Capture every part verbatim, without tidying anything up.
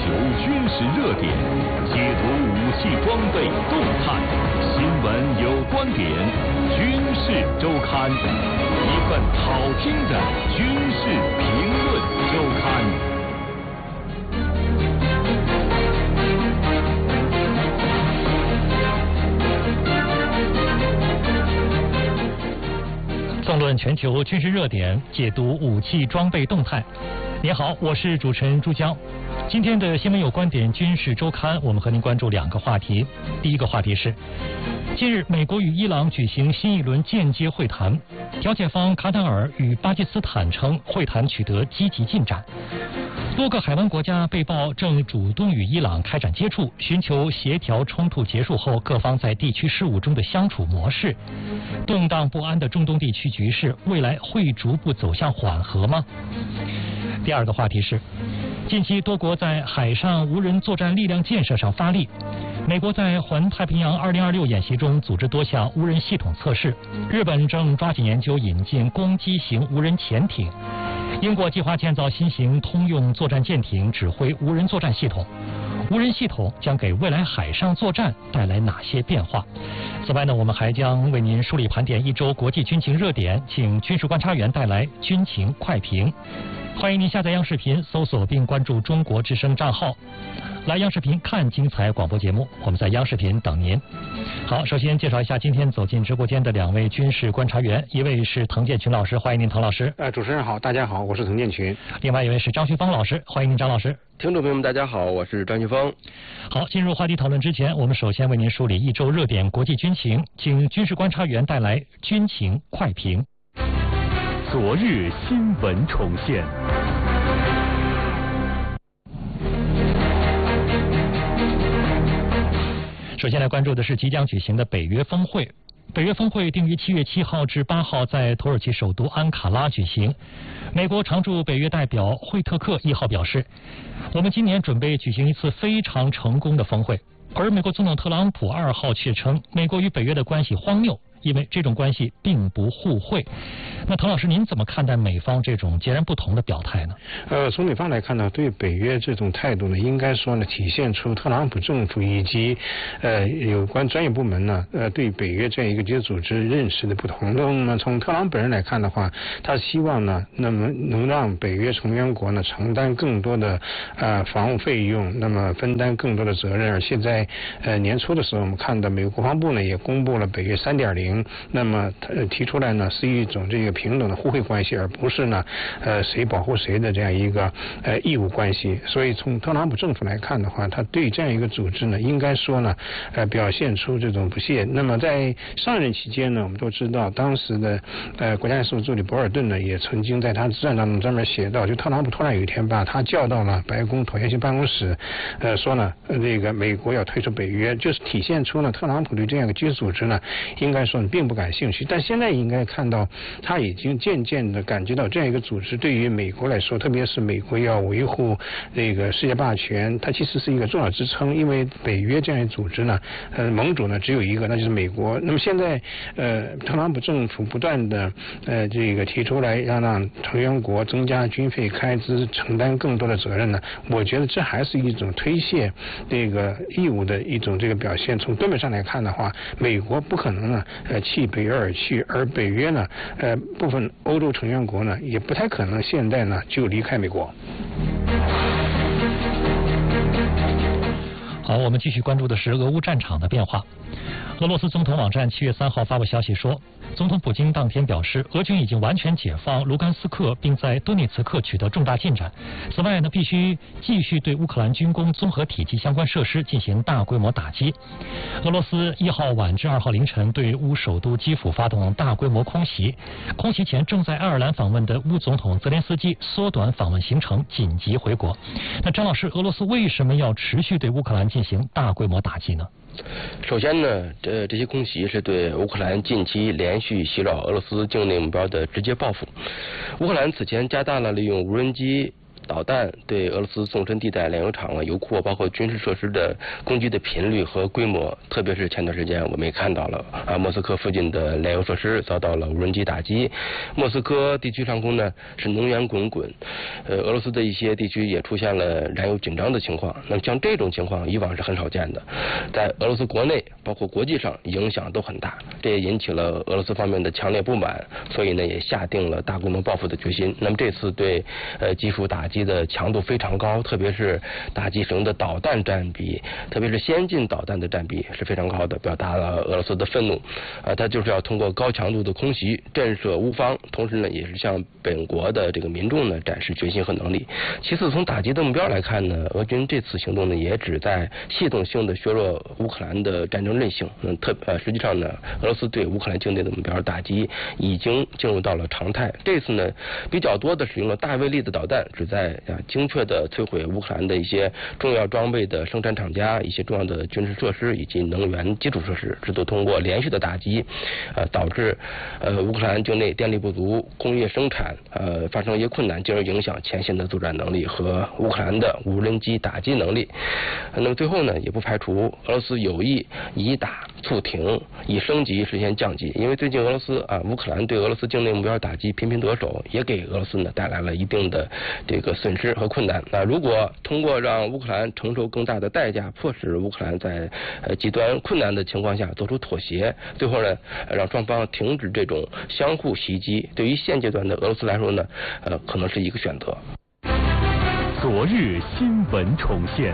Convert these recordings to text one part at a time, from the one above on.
球军事热点，解读武器装备动态，新闻有观点，军事周刊，一份好听的军事评论周刊。纵论全球军事热点，解读武器装备动态。你好，我是主持人朱江。今天的新闻有观点军事周刊，我们和您关注两个话题。第一个话题是，近日美国与伊朗举行新一轮间接会谈，调解方卡塔尔与巴基斯坦称会谈取得积极进展。多个海湾国家被曝正主动与伊朗开展接触，寻求协调冲突结束后各方在地区事务中的相处模式。动荡不安的中东地区局势，未来会逐步走向缓和吗？第二个话题是，近期多国在海上无人作战力量建设上发力。美国在环太平洋二零二六演习中组织多项无人系统测试，日本正抓紧研究引进攻击型无人潜艇。英国计划建造新型通用作战舰艇指挥无人作战系统。无人系统将给未来海上作战带来哪些变化？此外呢，我们还将为您梳理盘点一周国际军情热点，请军事观察员带来军情快评。欢迎您下载央视频，搜索并关注中国之声账号，来央视频看精彩广播节目。我们在央视频等您。好，首先介绍一下今天走进直播间的两位军事观察员，一位是滕建群老师，欢迎您，滕老师。 呃，主持人好，大家好，我是滕建群。 另外一位是张旭峰老师，欢迎您，张老师。 听众朋友们，大家好，我是张旭峰。 好，进入话题讨论之前，我们首先为您梳理一周热点国际军情，请军事观察员带来军情快评。昨日新闻重现。首先来关注的是即将举行的北约峰会。北约峰会定于七月七号至八号在土耳其首都安卡拉举行。美国常驻北约代表惠特克一号表示，我们今年准备举行一次非常成功的峰会。而美国总统特朗普二号却称，美国与北约的关系荒谬，因为这种关系并不互惠。那滕老师，您怎么看待美方这种截然不同的表态呢？ 呃，从美方来看呢，对北约这种态度呢，应该说呢，体现出特朗普政府以及呃有关专业部门呢，呃对北约这样一个军事组织认识的不同。那么从特朗普本人来看的话，他希望呢，那么能让北约成员国呢承担更多的呃防务费用，那么分担更多的责任。而现在呃年初的时候，我们看到美国国防部呢也公布了北约 三点零。那么呃提出来呢是一种这个平等的互惠关系，而不是呢呃谁保护谁的这样一个呃义务关系。所以从特朗普政府来看的话，他对这样一个组织呢，应该说呢呃表现出这种不屑。那么在上任期间呢，我们都知道当时的呃国家安全事务助理博尔顿呢，也曾经在他自传当中专门写到，就特朗普突然有一天把他叫到了白宫椭圆形办公室，呃说呢呃这个美国要退出北约，就是体现出呢特朗普对这样一个军事组织呢，应该说并不感兴趣。但现在应该看到，他已经渐渐的感觉到这样一个组织对于美国来说，特别是美国要维护这个世界霸权，它其实是一个重要支撑。因为北约这样一个组织呢，呃，盟主呢只有一个，那就是美国。那么现在呃，特朗普政府不断的呃这个提出来要让成员国增加军费开支，承担更多的责任呢，我觉得这还是一种推卸这个义务的一种这个表现。从根本上来看的话，美国不可能呢呃弃北约而去，而北约呢呃部分欧洲成员国呢也不太可能现在呢就离开美国。 好，我们继续关注的是俄乌战场的变化。俄罗斯总统网站七月三号发布消息说，总统普京当天表示，俄军已经完全解放卢甘斯克，并在顿涅茨克取得重大进展。此外呢，必须继续对乌克兰军工综合体系相关设施进行大规模打击。俄罗斯一号晚至二号凌晨对乌首都基辅发动大规模空袭，空袭前正在爱尔兰访问的乌总统泽连斯基缩短访问行程，紧急回国。那张老师，俄罗斯为什么要持续对乌克兰进行大规模打击呢？ 首先呢，这这些空袭是对乌克兰近期连续袭扰俄罗斯境内目标的直接报复。乌克兰此前加大了利用无人机导弹对俄罗斯纵深地带炼油厂啊、油库，包括军事设施的攻击的频率和规模，特别是前段时间我们也看到了啊，莫斯科附近的炼油设施遭到了无人机打击，莫斯科地区上空呢是浓烟滚滚，呃，俄罗斯的一些地区也出现了燃油紧张的情况。那么像这种情况以往是很少见的，在俄罗斯国内包括国际上影响都很大，这也引起了俄罗斯方面的强烈不满，所以呢也下定了大规模报复的决心。那么这次对呃基辅打击的强度非常高，特别是打击使用的导弹占比，特别是先进导弹的占比是非常高的，表达了俄罗斯的愤怒。啊，它就是要通过高强度的空袭震慑乌方，同时呢也是向本国的这个民众呢展示决心和能力。其次，从打击的目标来看呢，俄军这次行动呢也旨在系统性的削弱乌克兰的战争韧性。嗯，特呃实际上呢，俄罗斯对乌克兰境内的目标打击已经进入到了常态。这次呢比较多的使用了大威力的导弹，旨在啊精确的摧毁乌克兰的一些重要装备的生产厂家、一些重要的军事设施以及能源基础设施，这都通过连续的打击，呃导致呃乌克兰境内电力不足、工业生产呃发生一些困难，进而影响前线的作战能力和乌克兰的无人机打击能力。那么最后呢，也不排除俄罗斯有意以打促停，以升级实现降级。因为最近俄罗斯啊，乌克兰对俄罗斯境内目标打击频频得手，也给俄罗斯呢带来了一定的这个损失和困难。那如果通过让乌克兰承受更大的代价，迫使乌克兰在呃极端困难的情况下做出妥协，最后呢让双方停止这种相互袭击，对于现阶段的俄罗斯来说呢，呃可能是一个选择。 昨日新闻重现。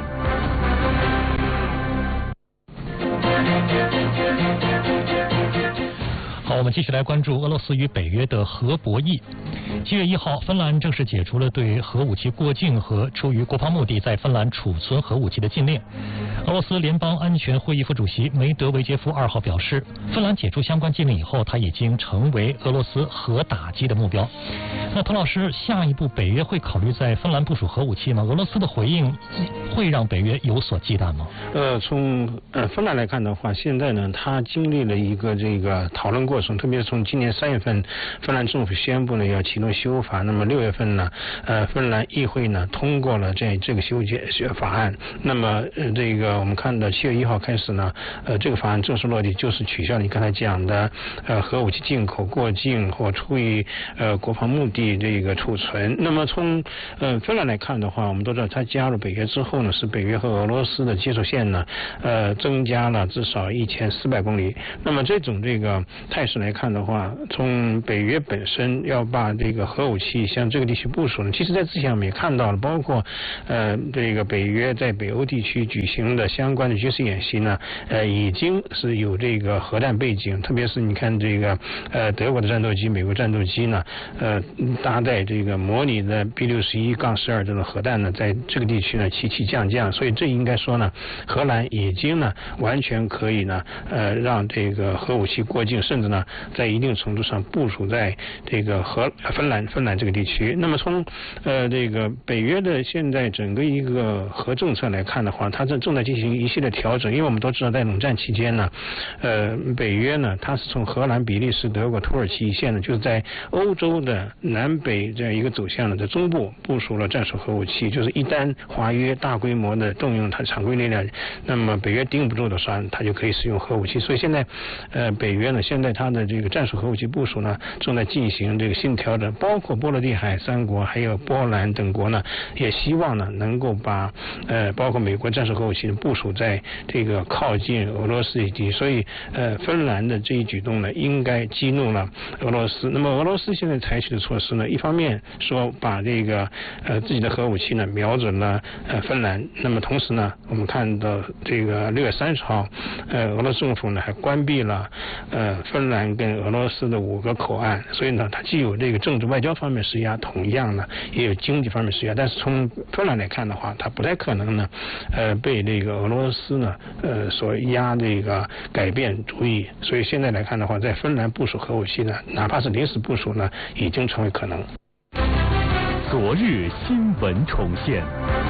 好，我们继续来关注俄罗斯与北约的核博弈。七月一号，芬兰正式解除了对核武器过境和出于国防目的在芬兰储存核武器的禁令。俄罗斯联邦安全会议副主席梅德韦杰夫二号表示，芬兰解除相关禁令以后，他已经成为俄罗斯核打击的目标。那滕老师，下一步北约会考虑在芬兰部署核武器吗？俄罗斯的回应会让北约有所忌惮吗？ 呃，从呃芬兰来看的话，现在呢，他经历了一个这个讨论过程，特别是从今年三月份，芬兰政府宣布呢要启动修法，那么六月份呢，呃，芬兰议会呢通过了这这个修解法案。那么呃这个我们看到七月一号开始呢，呃这个法案正式落地，就是取消你刚才讲的呃核武器进口、过境或出于呃国防目的这个储存。那么从呃芬兰来看的话，我们都知道它加入北约之后呢，是北约和俄罗斯的接触线呢呃增加了至少一千四百公里。那么这种这个态势来看的话，从北约本身要把这个核武器向这个地区部署呢，其实在之前我们也看到了，包括呃这个北约在北欧地区举行的相关的军事演习呢，呃已经是有这个核弹背景，特别是你看这个呃德国的战斗机、美国战斗机呢，呃搭载这个模拟的 B 六十一杠十二这种核弹呢，在这个地区呢起起降降，所以这应该说呢，荷兰已经呢完全可以呢呃让这个核武器过境，甚至呢在一定程度上部署在这个荷芬兰芬兰这个地区。那么从呃这个北约的现在整个一个核政策来看的话，它正正在进行一系列调整，因为我们都知道在冷战期间呢，呃北约呢它是从荷兰、比利时、德国、土耳其一线呢，就是在欧洲的南北这样一个走向呢，在中部部署了战术核武器，就是一旦华约大规模的动用它常规力量，那么北约顶不住的时候，它就可以使用核武器。所以现在呃北约呢，现在它的这个战术核武器部署呢，正在进行这个新调整，包括波罗的海三国还有波兰等国呢，也希望呢能够把呃包括美国战术核武器部署在这个靠近俄罗斯以及，所以呃芬兰的这一举动呢，应该激怒了俄罗斯。那么俄罗斯现在采取的措施呢，一方面说把这个呃自己的核武器呢瞄准了呃芬兰，那么同时呢，我们看到这个六月三十号，呃俄罗斯政府呢还关闭了呃芬兰跟俄罗斯的五个口岸，所以呢，它既有这个政治外交方面施压，同样呢也有经济方面施压。但是从芬兰来看的话，它不太可能呢，呃，被这个俄罗斯呢，呃，所压这个改变主意。所以现在来看的话，在芬兰部署核武器呢，哪怕是临时部署呢，已经成为可能。 昨日新闻重现。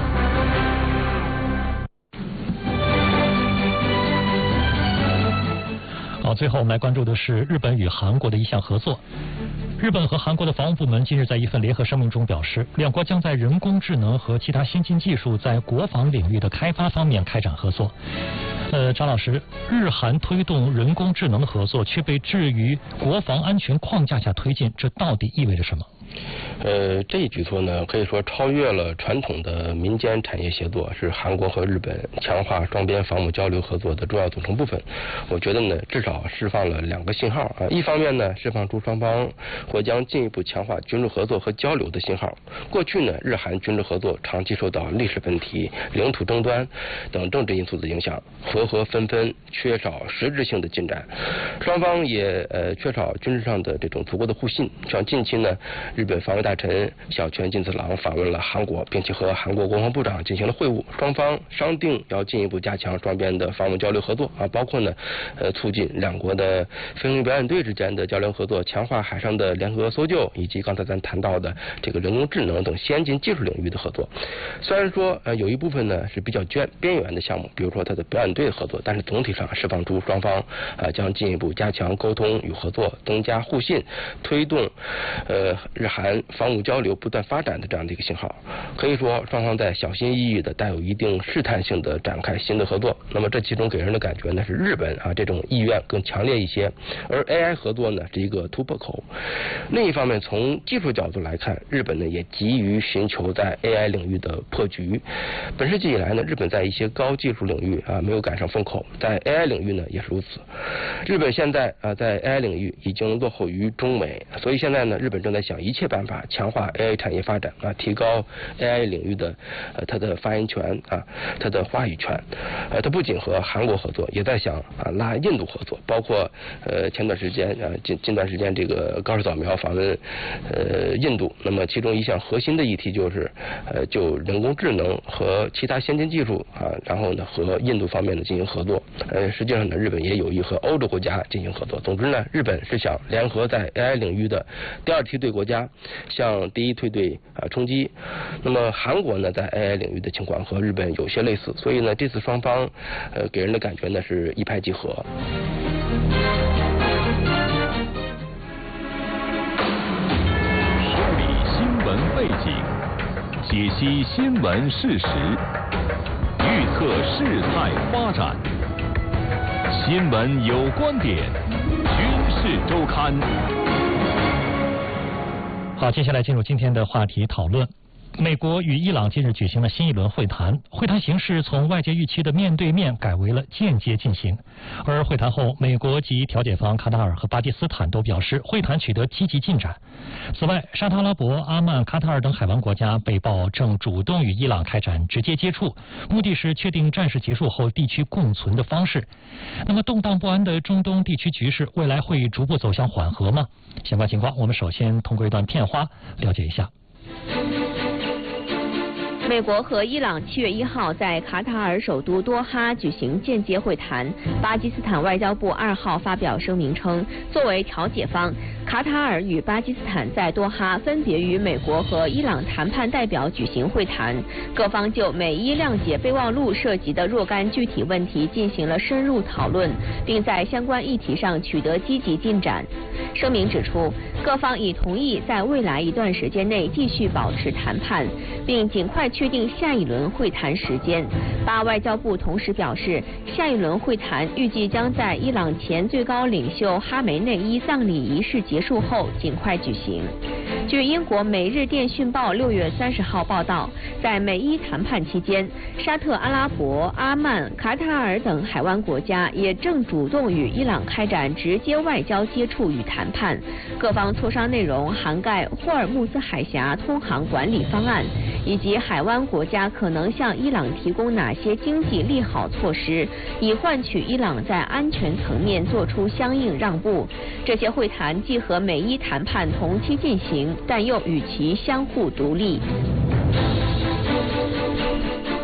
好， 好，最后我们来关注的是日本与韩国的一项合作。日本和韩国的防务部门近日在一份联合声明中表示，两国将在人工智能和其他先进技术在国防领域的开发方面开展合作。呃，张老师，日韩推动人工智能的合作，却被置于国防安全框架下推进，这到底意味着什么？ 呃，这一举措呢，可以说超越了传统的民间产业协作，是韩国和日本强化双边防务交流合作的重要组成部分。我觉得呢，至少释放了两个信号啊。一方面呢，释放出双方或将进一步强化军事合作和交流的信号。过去呢，日韩军事合作长期受到历史问题、领土争端等政治因素的影响，合合纷纷，缺少实质性的进展。双方也呃缺少军事上的这种足够的互信。像近期呢，日本防卫大臣小泉进次郎访问了韩国，并且和韩国国防部长进行了会晤，双方商定要进一步加强双边的防务交流合作啊，包括呢，呃，促进两国的飞行表演队之间的交流合作，强化海上的联合搜救，以及刚才咱谈到的这个人工智能等先进技术领域的合作。虽然说呃有一部分呢是比较边边缘的项目，比如说它的表演队的合作，但是总体上释放出双方啊、呃、将进一步加强沟通与合作，增加互信，推动呃日韩防务交流不断发展的这样的一个信号。可以说双方在小心翼翼的、带有一定试探性的展开新的合作。那么这其中给人的感觉呢是日本啊这种意愿更强烈一些，而 A I 合作呢是一个突破口。另一方面，从技术角度来看，日本呢也急于寻求在 A I 领域的破局。本世纪以来呢，日本在一些高技术领域啊没有赶上风口，在 A I 领域呢也是如此。日本现在啊在 A I 领域已经落后于中美，所以现在呢日本正在想一切办法强化 A I 产业发展啊，提高 A I 领域的呃它的发言权啊，它的话语权。呃，它不仅和韩国合作，也在想啊拉印度合作，包括呃前段时间啊近近段时间这个高市早苗访问呃印度，那么其中一项核心的议题就是呃就人工智能和其他先进技术啊，然后呢和印度方面呢进行合作。呃，实际上呢日本也有意和欧洲国家进行合作。总之呢，日本是想联合在 A I 领域的第二梯队国家向第一梯队啊冲击。那么韩国呢在 A I 领域的情况和日本有些类似，所以呢这次双方呃给人的感觉呢是一拍即合。 梳理新闻背景，解析新闻事实，预测事态发展。新闻有观点，军事周刊。 好，接下来进入今天的话题讨论。美国与伊朗近日举行了新一轮会谈，会谈形式从外界预期的面对面改为了间接进行。而会谈后，美国及调解方卡塔尔和巴基斯坦都表示会谈取得积极进展。此外，沙特阿拉伯、阿曼、卡塔尔等海湾国家被曝正主动与伊朗开展直接接触，目的是确定战事结束后地区共存的方式。那么动荡不安的中东地区局势未来会逐步走向缓和吗？相关情况，我们首先通过一段片花了解一下。 美国和伊朗七月一号在卡塔尔首都多哈举行间接会谈。巴基斯坦外交部二号发表声明称，作为调解方，卡塔尔与巴基斯坦在多哈分别与美国和伊朗谈判代表举行会谈，各方就美伊谅解备忘录涉及的若干具体问题进行了深入讨论，并在相关议题上取得积极进展。声明指出，各方已同意在未来一段时间内继续保持谈判，并尽快确定下一轮会谈时间。巴外交部同时表示，下一轮会谈预计将在伊朗前最高领袖哈梅内伊葬礼仪式结束后尽快举行。据英国《每日电讯报》六月三十号报道，在美伊谈判期间，沙特阿拉伯、阿曼、卡塔尔等海湾国家也正主动与伊朗开展直接外交接触与谈判。各方磋商内容涵盖霍尔木兹海峡通航管理方案，以及海湾国家可能向伊朗提供哪些经济利好措施，以换取伊朗在安全层面做出相应让步。这些会谈既和美伊谈判同期进行，但又与其相互独立。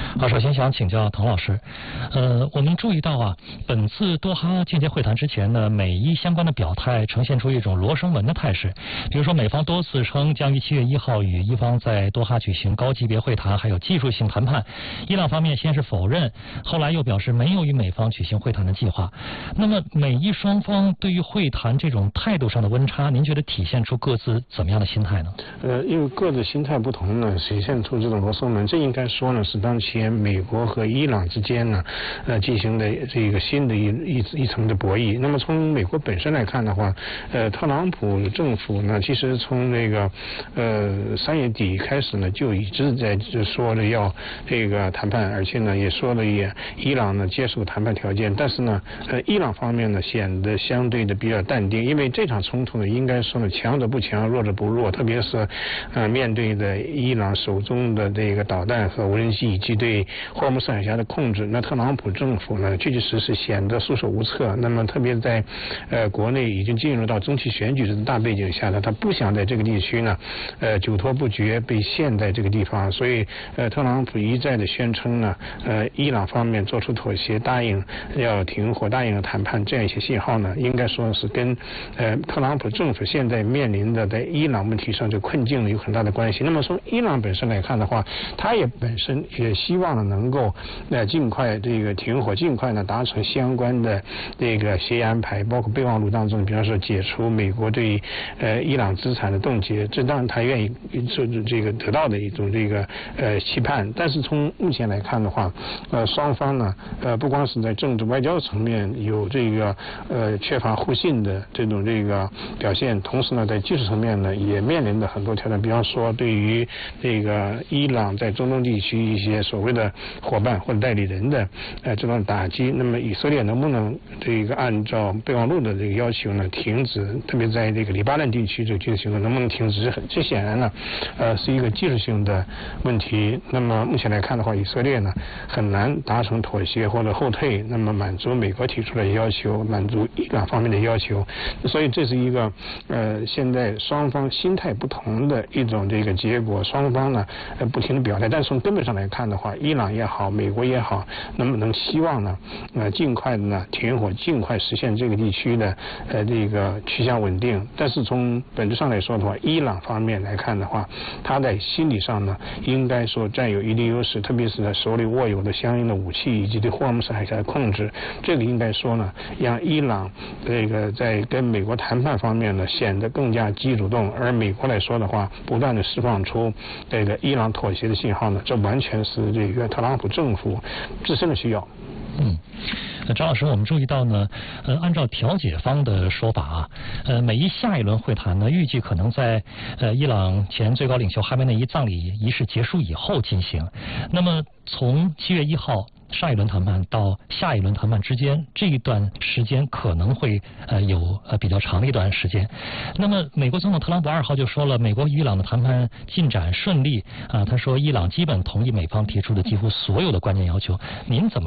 好，首先想请教滕老师，呃，我们注意到啊，本次多哈间接会谈之前呢，美伊相关的表态呈现出一种罗生门的态势。比如说，美方多次称将于七月一号与伊方在多哈举行高级别会谈，还有技术性谈判。伊朗方面先是否认，后来又表示没有与美方举行会谈的计划。那么，美伊双方对于会谈这种态度上的温差，您觉得体现出各自怎么样的心态呢？ 呃，因为各自心态不同呢，体现出这种罗生门。这应该说呢，是当前美国和伊朗之间呢，呃，进行的这个新的一一一层的博弈。那么从美国本身来看的话，呃，特朗普政府呢，其实从那个呃三月底开始呢，就一直在说了要这个谈判，而且呢也说了也伊朗呢接受谈判条件。但是呢，呃，伊朗方面呢显得相对的比较淡定，因为这场冲突呢，应该说呢强者不强，弱者不弱，特别是呃面对的伊朗手中的这个导弹和无人机以及对霍尔木斯海峡的控制，那特朗普政府呢确确实实显得束手无策。那么特别在呃国内已经进入到中期选举的大背景下呢，他不想在这个地区呢呃久拖不决，被陷在这个地方。所以呃特朗普一再的宣称呢，呃伊朗方面做出妥协，答应要停火，答应要谈判，这样一些信号呢，应该说是跟呃特朗普政府现在面临的在伊朗问题上这困境有很大的关系。那么从伊朗本身来看的话，他也本身也希望呢能够呃尽快这个停火，尽快呢达成相关的这个协议安排，包括备忘录当中，比方说解除美国对呃伊朗资产的冻结，这当然他愿意这这个得到的一种这个呃期盼。但是从目前来看的话，呃双方呢呃不光是在政治外交层面有这个呃缺乏互信的这种这个表现，同时呢在技术层面呢也面临着很多挑战，比方说对于这个伊朗在中东地区一些所谓的伙伴或者代理人的呃这种打击，那么以色列能不能这个按照备忘录的这个要求呢停止，特别在这个黎巴嫩地区这个军事行动能不能停止，这显然呢呃是一个技术性的问题。那么目前来看的话，以色列呢很难达成妥协或者后退，那么满足美国提出的要求，满足伊朗方面的要求，所以这是一个呃现在双方心态不同的一种这个结果。双方呢呃不停的表态，但是从根本上来看的话，伊朗也好，美国也好，能不能希望呢呃尽快的呢停火，尽快实现这个地区的呃这个趋向稳定。但是从本质上来说的话，伊朗方面来看的话，他在心理上呢应该说占有一定优势，特别是在手里握有的相应的武器以及对霍尔木斯海峡的控制，这个应该说呢让伊朗这个在跟美国谈判方面呢显得更加积极主动。而美国来说的话，不断的释放出这个伊朗妥协的信号呢，这完全是这个特朗普政府自身的需要。 嗯，张老师，我们注意到呢，呃，按照调解方的说法啊，呃，美伊下一轮会谈呢，预计可能在呃伊朗前最高领袖哈梅内伊葬礼仪式结束以后进行。那么从七月一号上一轮谈判到下一轮谈判之间，这一段时间可能会呃有呃比较长的一段时间。那么美国总统特朗普二号就说了，美国与伊朗的谈判进展顺利啊、呃，他说伊朗基本同意美方提出的几乎所有的关键要求。您怎么